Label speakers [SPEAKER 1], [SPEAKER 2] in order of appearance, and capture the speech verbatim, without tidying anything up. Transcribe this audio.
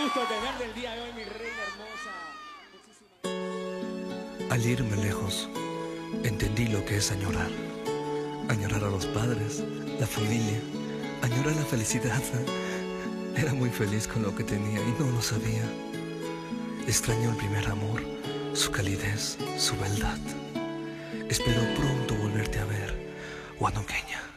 [SPEAKER 1] gusto tenerte el día de hoy, mi reina hermosa.
[SPEAKER 2] Al irme lejos, entendí lo que es añorar. Añorar a los padres, la familia, añorar la felicidad. Era muy feliz con lo que tenía y no lo sabía. Extraño el primer amor, su calidez, su beldad. Espero pronto volverte a ver, Huanonqueña.